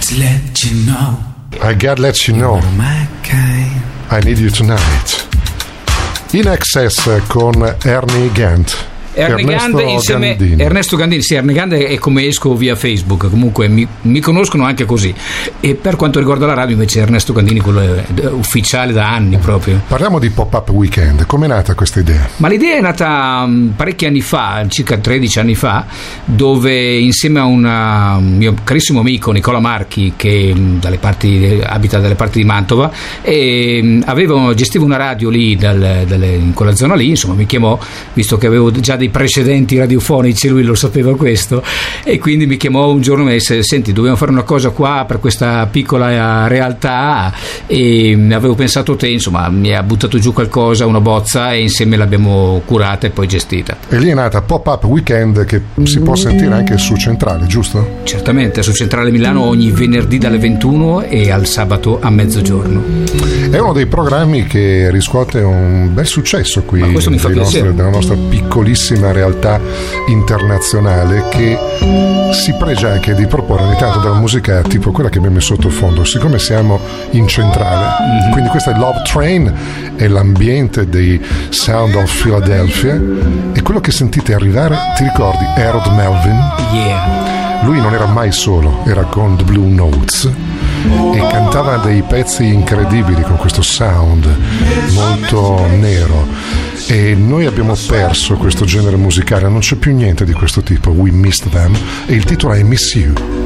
to let you know. I gotta let you know. My kind. I need you tonight. In Excess con Ernie Gant. Ernesto Gandini, sì, Ernie Gandini è come esco via Facebook, comunque mi conoscono anche così. E per quanto riguarda la radio invece Ernesto Gandini, quello è ufficiale da anni proprio. Parliamo di Pop-Up Weekend, com'è nata questa idea? Ma l'idea è nata parecchi anni fa, circa 13 anni fa, dove insieme a un mio carissimo amico Nicola Marchi, che abita dalle parti di Mantova, e gestiva una radio lì in quella zona lì, insomma mi chiamò, visto che avevo già dei precedenti radiofonici, lui lo sapeva questo, e quindi mi chiamò un giorno e mi disse: senti, dobbiamo fare una cosa qua per questa piccola realtà, e avevo pensato te, insomma mi ha buttato giù qualcosa, una bozza, e insieme l'abbiamo curata e poi gestita. E lì è nata Pop-Up Weekend, che si può sentire anche su Centrale, giusto? Certamente, su Centrale Milano ogni venerdì dalle 21 e al sabato a mezzogiorno. È uno dei programmi che riscuote un bel successo qui della nostra piccolissima realtà internazionale, che si pregia anche di proporre ogni tanto della musica tipo quella che abbiamo in sottofondo, siccome siamo in Centrale. Quindi questa è Love Train, è l'ambiente dei Sound of Philadelphia, e quello che sentite arrivare, ti ricordi Harold Melvin? Yeah. Lui non era mai solo, era con The Blue Notes e cantava dei pezzi incredibili con questo sound molto nero, e noi abbiamo perso questo genere musicale, non c'è più niente di questo tipo. We missed them, e il titolo è Miss You.